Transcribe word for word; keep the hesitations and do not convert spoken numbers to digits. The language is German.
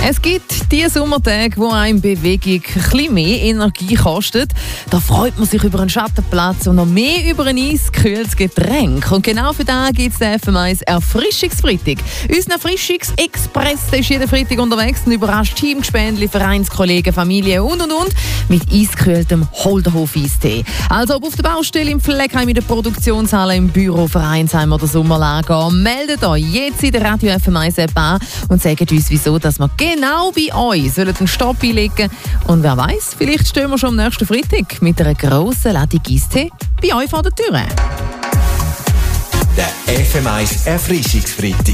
Es gibt die Sommertage, wo einem Bewegung ein bisschen mehr Energie kostet. Da freut man sich über einen Schattenplatz und noch mehr über ein eisgekühltes Getränk. Und genau für das gibt es den F M eins Erfrischungsfreitag. Unser Erfrischungsexpress ist jeden Freitag unterwegs und überrascht Teamgespendli, Vereinskollegen, Familie und und und mit eisgekühltem Holderhof-Eistee. Also ob auf der Baustelle, im Pflegeheim, in der Produktionshalle, im Büro, Vereinsheim oder Sommerlager, meldet euch jetzt in der Radio F M eins App an und sagt uns, wieso dass wir genau bei euch sollen einen Stopp einlegen. Und wer weiß, vielleicht stehen wir schon am nächsten Freitag mit einer grossen Ladung Eistee bei euch vor der Tür. Der F M eins Erfrischungsfreitag.